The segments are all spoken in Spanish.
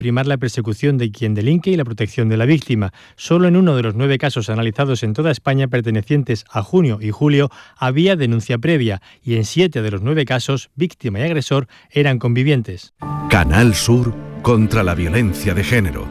primar la persecución de quien delinque y la protección de la víctima. Solo en uno de los 9 casos analizados en toda España pertenecientes a junio y julio había denuncia previa y en 7 de los 9 casos víctima y agresor eran convivientes. Canal Sur contra la violencia de género.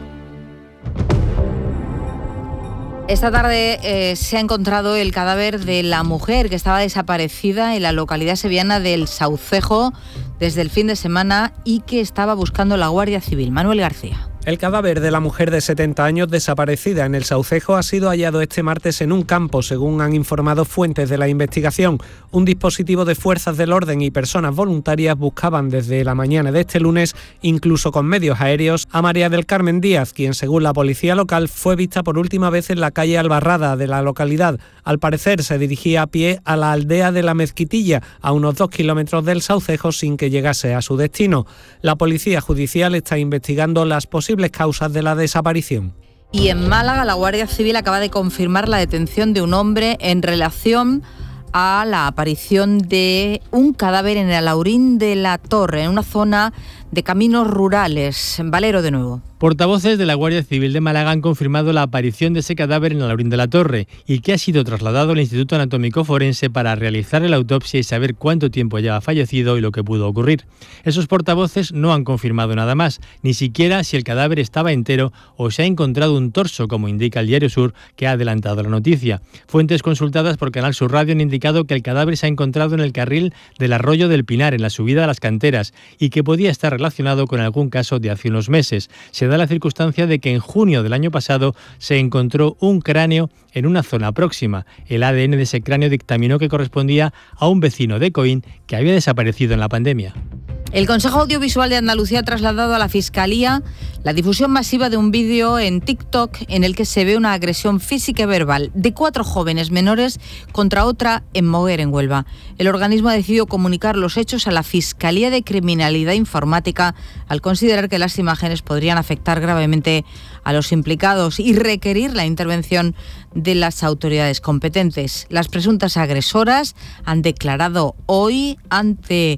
Esta tarde se ha encontrado el cadáver de la mujer que estaba desaparecida en la localidad sevillana del Saucejo desde el fin de semana y que estaba buscando la Guardia Civil. Manuel García. El cadáver de la mujer de 70 años desaparecida en el Saucejo ha sido hallado este martes en un campo, según han informado fuentes de la investigación. Un dispositivo de fuerzas del orden y personas voluntarias buscaban desde la mañana de este lunes, incluso con medios aéreos, a María del Carmen Díaz, quien según la policía local fue vista por última vez en la calle Albarrada de la localidad. Al parecer se dirigía a pie a la aldea de la Mezquitilla, a unos 2 kilómetros del Saucejo, sin que llegase a su destino. La policía judicial está investigando las posibles causas de la desaparición. Y en Málaga, la Guardia Civil acaba de confirmar la detención de un hombre en relación a la aparición de un cadáver en el Alhaurín de la Torre, en una zona de caminos rurales. Valero de nuevo. Portavoces de la Guardia Civil de Málaga han confirmado la aparición de ese cadáver en el Alhaurín de la Torre y que ha sido trasladado al Instituto Anatómico Forense para realizar la autopsia y saber cuánto tiempo lleva fallecido y lo que pudo ocurrir. Esos portavoces no han confirmado nada más, ni siquiera si el cadáver estaba entero o se ha encontrado un torso, como indica el Diario Sur, que ha adelantado la noticia. Fuentes consultadas por Canal Sur Radio han indicado que el cadáver se ha encontrado en el carril del Arroyo del Pinar, en la subida a las Canteras, y que podía estar relacionado con algún caso de hace unos meses. Se da la circunstancia de que en junio del año pasado se encontró un cráneo en una zona próxima. El ADN de ese cráneo dictaminó que correspondía a un vecino de Coín que había desaparecido en la pandemia. El Consejo Audiovisual de Andalucía ha trasladado a la Fiscalía la difusión masiva de un vídeo en TikTok en el que se ve una agresión física y verbal de 4 jóvenes menores contra otra en Moguer, en Huelva. El organismo ha decidido comunicar los hechos a la Fiscalía de Criminalidad Informática al considerar que las imágenes podrían afectar gravemente a los implicados y requerir la intervención de las autoridades competentes. Las presuntas agresoras han declarado hoy ante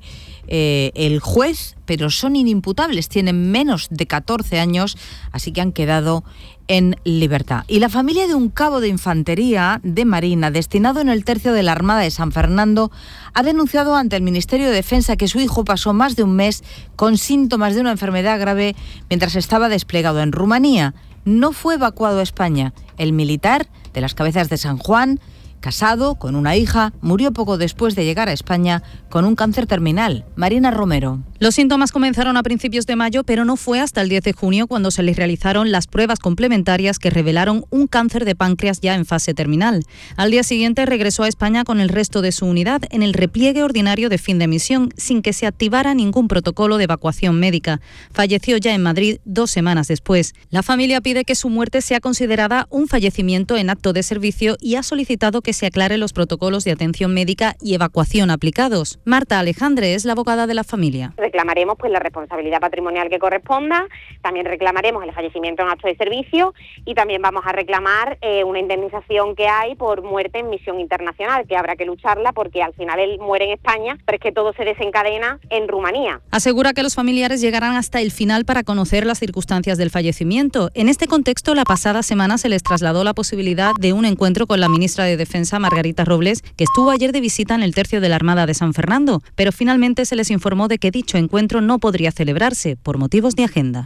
el juez, pero son inimputables, tienen menos de 14 años, así que han quedado en libertad. Y la familia de un cabo de infantería de Marina destinado en el tercio de la Armada de San Fernando ha denunciado ante el Ministerio de Defensa que su hijo pasó más de un mes con síntomas de una enfermedad grave mientras estaba desplegado en Rumanía. No fue evacuado a España. El militar de las Cabezas de San Juan, casado con una hija, murió poco después de llegar a España con un cáncer terminal. Marina Romero. Los síntomas comenzaron a principios de mayo, pero no fue hasta el 10 de junio cuando se les realizaron las pruebas complementarias que revelaron un cáncer de páncreas ya en fase terminal. Al día siguiente regresó a España con el resto de su unidad en el repliegue ordinario de fin de misión, sin que se activara ningún protocolo de evacuación médica. Falleció ya en Madrid 2 semanas después. La familia pide que su muerte sea considerada un fallecimiento en acto de servicio y ha solicitado que se aclaren los protocolos de atención médica y evacuación aplicados. Marta Alejandre es la abogada de la familia. Reclamaremos la responsabilidad patrimonial que corresponda, también reclamaremos el fallecimiento en acto de servicio y también vamos a reclamar una indemnización que hay por muerte en misión internacional, que habrá que lucharla porque al final él muere en España, pero es que todo se desencadena en Rumanía. Asegura que los familiares llegarán hasta el final para conocer las circunstancias del fallecimiento. En este contexto, la pasada semana se les trasladó la posibilidad de un encuentro con la ministra de Defensa, Margarita Robles, que estuvo ayer de visita en el tercio de la Armada de San Fernando, pero finalmente se les informó de que dicho encuentro no podría celebrarse por motivos de agenda.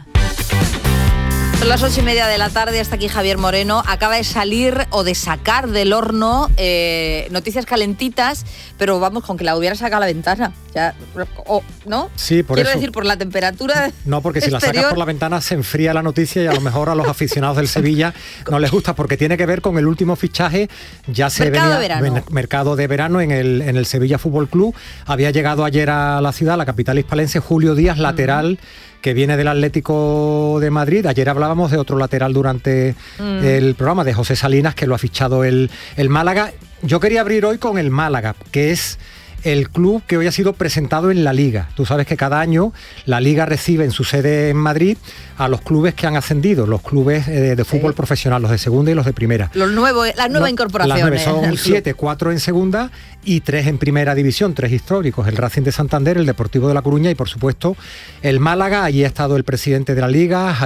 Son las 8:30 de la tarde, hasta aquí Javier Moreno. Acaba de salir o de sacar del horno noticias calentitas, pero vamos, con que la hubiera sacado a la ventana. Ya, ¿no? Sí, por Quiero eso. decir, por la temperatura. No, porque si exterior, la sacas por la ventana se enfría la noticia y a lo mejor a los aficionados del Sevilla no les gusta, porque tiene que ver con el último fichaje. Ya se mercado venía de verano. Mercado de verano en el Sevilla Fútbol Club. Había llegado ayer a la ciudad, la capital hispalense, Julio Díaz, lateral, que viene del Atlético de Madrid. Ayer hablábamos de otro lateral durante el programa, de José Salinas, que lo ha fichado el Málaga. Yo quería abrir hoy con el Málaga, que es el club que hoy ha sido presentado en la Liga. Tú sabes que cada año la Liga recibe en su sede en Madrid a los clubes que han ascendido, los clubes de fútbol profesional, los de segunda y los de primera. Las nuevas incorporaciones. Las 9 son 7, 4 en segunda y 3 en primera división, 3 históricos, el Racing de Santander, el Deportivo de La Coruña y por supuesto el Málaga. Allí ha estado el presidente de la Liga,